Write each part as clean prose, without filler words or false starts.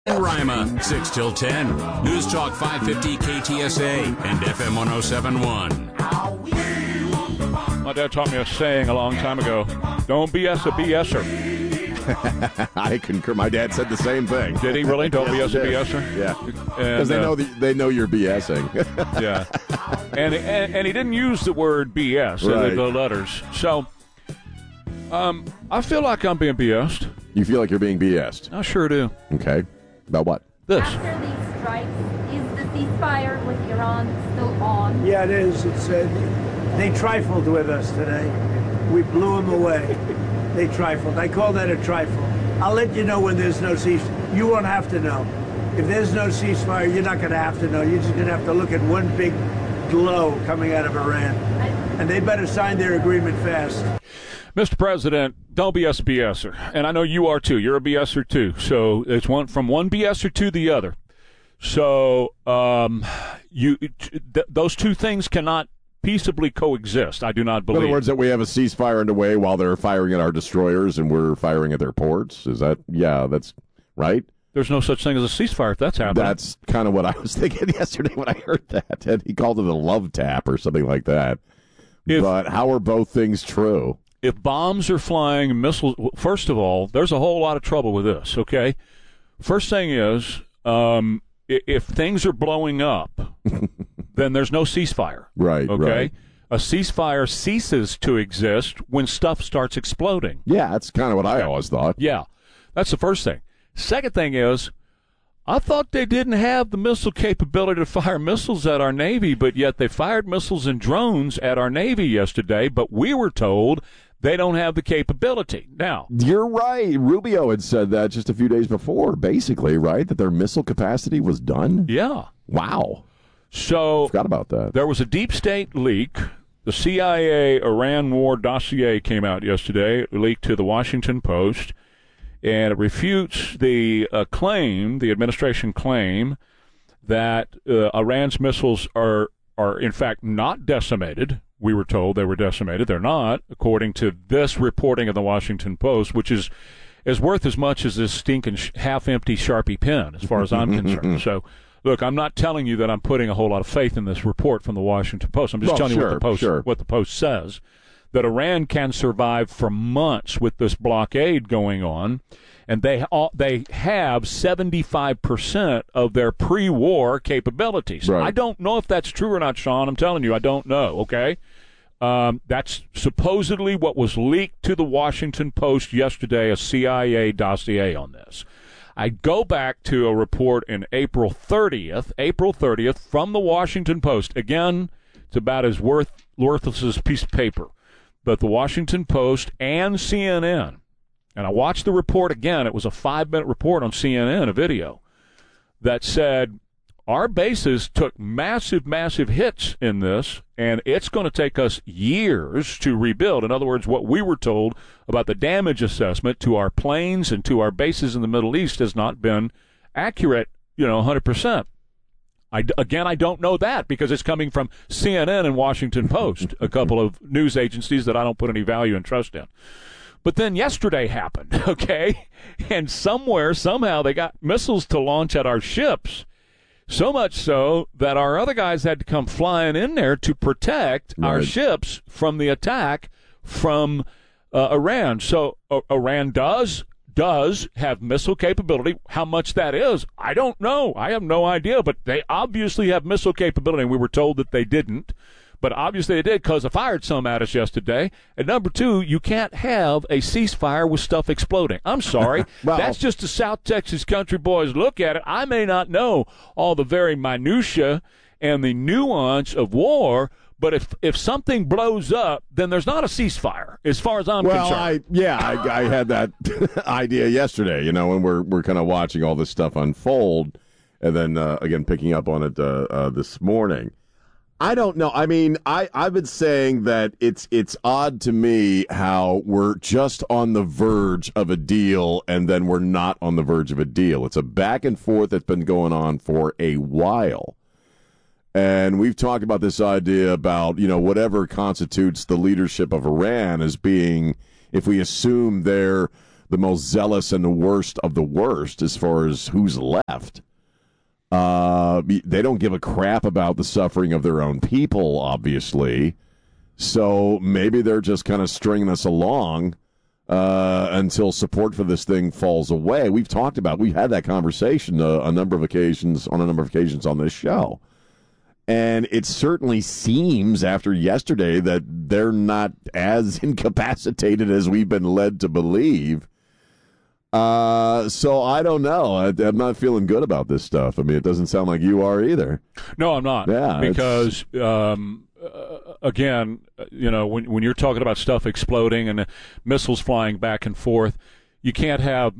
Rima, 6 till 10. News Talk 550 KTSA and FM 1071. My dad taught me a saying a long time ago. Don't BS a BSer. I concur. My dad said the same thing. Did he really? Don't BS a BSer? Yeah. Because they know you're BSing. Yeah. And he didn't use the word BS in the letters. So I feel like I'm being BS'd. You feel like you're being BS'd? I sure do. Okay. About what? This. After these strikes, is the ceasefire with Iran still on? Yeah, it is. They trifled with us today. We blew them away. They trifled. I call that a trifle. I'll let you know when there's no ceasefire. You won't have to know. If there's no ceasefire, you're not going to have to know. You're just going to have to look at one big glow coming out of Iran. And they better sign their agreement fast. Mr. President, don't be a BSer. And I know you are too. You're a BSer too. So it's from one BSer to the other. So those two things cannot peaceably coexist. I do not believe. In other words, that we have a ceasefire underway while they're firing at our destroyers and we're firing at their ports? Is that, that's right? There's no such thing as a ceasefire if that's happening. That's kind of what I was thinking yesterday when I heard that. And he called it a love tap or something like that. But how are both things true? If bombs are flying, missiles, first of all, there's a whole lot of trouble with this, okay? First thing is, if things are blowing up, then there's no ceasefire. Right, okay? Right. A ceasefire ceases to exist when stuff starts exploding. Yeah, that's kind of what I always thought. Yeah, that's the first thing. Second thing is, I thought they didn't have the missile capability to fire missiles at our Navy, but yet they fired missiles and drones at our Navy yesterday, but we were told they don't have the capability. Now, you're right. Rubio had said that just a few days before, basically, right? That their missile capacity was done? Yeah. Wow. So, forgot about that. There was a deep state leak. The CIA Iran war dossier came out yesterday, leaked to the Washington Post, and it refutes the claim, the administration claim, that Iran's missiles are in fact not decimated. We were told they were decimated. They're not, according to this reporting of the Washington Post, which is worth as much as this stinking half-empty Sharpie pen, as far as I'm concerned. So, look, I'm not telling you that I'm putting a whole lot of faith in this report from the Washington Post. I'm just telling you what the Post says, that Iran can survive for months with this blockade going on, and they have 75% of their pre-war capabilities. Right. I don't know if that's true or not, Sean. I'm telling you, I don't know, okay? That's supposedly what was leaked to the Washington Post yesterday, a CIA dossier on this. I go back to a report in April 30th from the Washington Post. Again, it's about as worthless as a piece of paper. But the Washington Post and CNN, and I watched the report again. It was a 5-minute report on CNN, a video, that said our bases took massive, massive hits in this, and it's going to take us years to rebuild. In other words, what we were told about the damage assessment to our planes and to our bases in the Middle East has not been accurate, 100%. I don't know that because it's coming from CNN and Washington Post, a couple of news agencies that I don't put any value and trust in. But then yesterday happened, okay? And somehow, they got missiles to launch at our ships, so much so that our other guys had to come flying in there to protect our ships from the attack from Iran. So Iran does have missile capability. How much that is, I don't know. I have no idea, but they obviously have missile capability, and we were told that they didn't. But obviously they did because they fired some at us yesterday. And number two, you can't have a ceasefire with stuff exploding. I'm sorry. Well, that's just the South Texas country boys look at it. I may not know all the very minutia and the nuance of war, but if something blows up, then there's not a ceasefire, as far as I'm concerned. I had that idea yesterday, when we're kind of watching all this stuff unfold, and then, again, picking up on it this morning. I don't know. I mean, I've been saying that it's odd to me how we're just on the verge of a deal, and then we're not on the verge of a deal. It's a back and forth that's been going on for a while. And we've talked about this idea about, whatever constitutes the leadership of Iran as being, if we assume they're the most zealous and the worst of the worst as far as who's left. They don't give a crap about the suffering of their own people, obviously. So maybe they're just kind of stringing us along until support for this thing falls away. We've had that conversation on a number of occasions on this show. And it certainly seems after yesterday that they're not as incapacitated as we've been led to believe. So I don't know. I'm not feeling good about this stuff. I mean, it doesn't sound like you are either. No, I'm not. Yeah, because again, when you're talking about stuff exploding and missiles flying back and forth, you can't have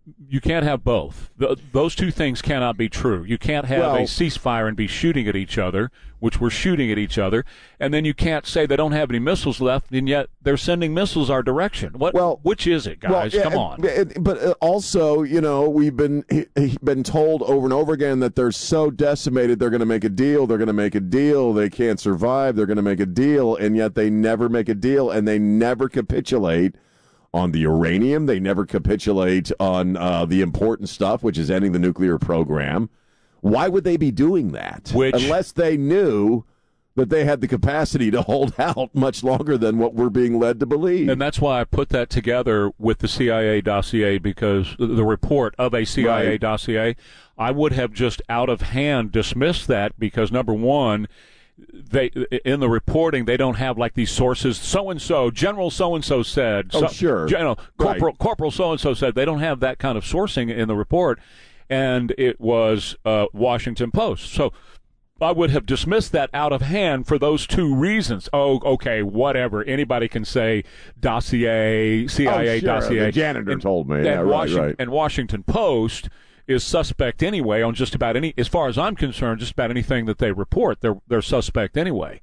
both. Those two things cannot be true. You can't have a ceasefire and be shooting at each other, which we're shooting at each other, and then you can't say they don't have any missiles left, and yet they're sending missiles our direction. Which is it, guys? Come on. But also, we've been told over and over again that they're so decimated, they're going to make a deal. They're going to make a deal. They can't survive. They're going to make a deal, and yet they never make a deal, and they never capitulate on the uranium. They never capitulate on the important stuff, which is ending the nuclear program. Why would they be doing that? Unless they knew that they had the capacity to hold out much longer than what we're being led to believe. And that's why I put that together with the CIA dossier, because the report of a CIA dossier, I would have just out of hand dismissed that because, number one, they in the reporting they don't have like these sources. So and so, General so and so said. Corporal so and so said. They don't have that kind of sourcing in the report, and it was Washington Post. So I would have dismissed that out of hand for those two reasons. Oh, okay, whatever. Anybody can say dossier, CIA dossier. The janitor told me. And Washington Post is suspect anyway on just about any, as far as I'm concerned, just about anything that they report, they're suspect anyway.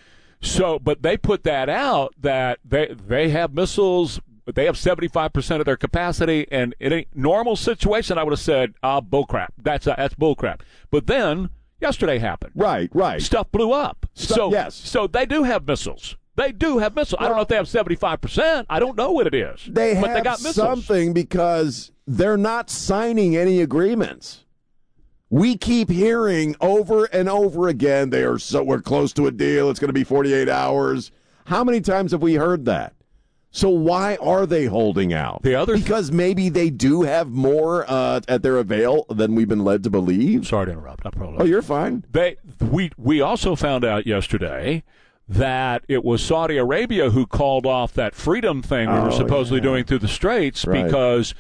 So, but they put that out that they have missiles, they have 75% of their capacity, and in a normal situation, I would have said, bullcrap. That's bullcrap. But then yesterday happened. Right. Stuff blew up. Yes. So they do have missiles. They do have missiles. I don't know if they have 75%. I don't know what it is. They got missiles. Something because they're not signing any agreements. We keep hearing over and over again, we're close to a deal. It's going to be 48 hours. How many times have we heard that? So why are they holding out? Because maybe they do have more at their avail than we've been led to believe. Sorry to interrupt. I probably. Oh, you're fine. We also found out yesterday that it was Saudi Arabia who called off that freedom thing we were supposedly doing through the Straits because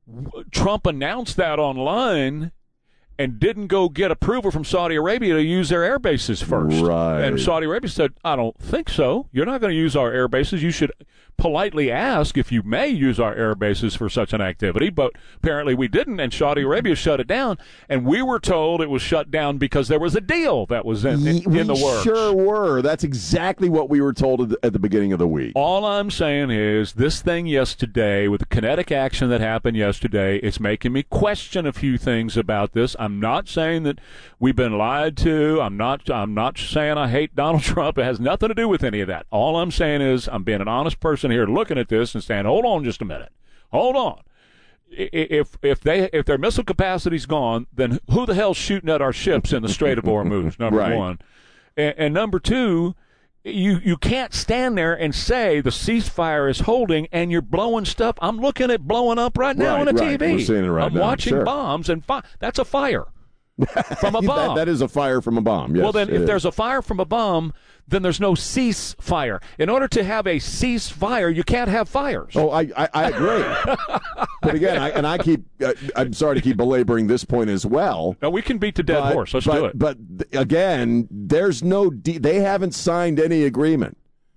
Trump announced that online and didn't go get approval from Saudi Arabia to use their air bases first. Right. And Saudi Arabia said, I don't think so. You're not going to use our air bases. You should politely ask if you may use our air bases for such an activity, but apparently we didn't, and Saudi Arabia shut it down, and we were told it was shut down because there was a deal that was in the works. We sure were. That's exactly what we were told at the beginning of the week. All I'm saying is this thing yesterday, with the kinetic action that happened yesterday, it's making me question a few things about this. I'm not saying that we've been lied to. I'm not saying I hate Donald Trump. It has nothing to do with any of that. All I'm saying is I'm being an honest person here looking at this and saying, hold on just a minute. Hold on. If their missile capacity's gone, then who the hell's shooting at our ships in the Strait of Hormuz, number one. And number two, you can't stand there and say the ceasefire is holding and you're blowing stuff. I'm looking at blowing up right now on the TV. We're seeing it I'm now. watching bombs and that's a fire from a bomb. that is a fire from a bomb, yes. Well, then if there's a fire from a bomb, then there's no ceasefire. In order to have a ceasefire, you can't have fires. Oh, I agree. But again, I'm sorry to keep belaboring this point as well. No, we can beat the dead horse. Let's do it. But again, there's they haven't signed any agreement.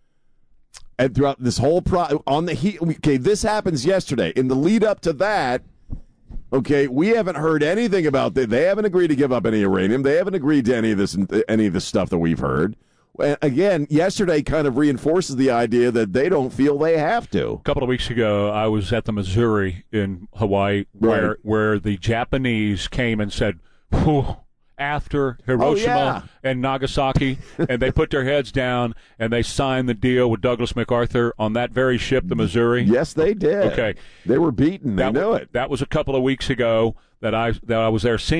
And throughout this whole this happens yesterday. In the lead up to that, okay, we haven't heard anything about that. They haven't agreed to give up any uranium. They haven't agreed to any of this stuff that we've heard. Again, yesterday kind of reinforces the idea that they don't feel they have to. A couple of weeks ago, I was at the Missouri in Hawaii where the Japanese came and said, after Hiroshima and Nagasaki, and they put their heads down and they signed the deal with Douglas MacArthur on that very ship, the Missouri? Yes, they did. Okay. They were beaten. They knew it. That was a couple of weeks ago that I was there seeing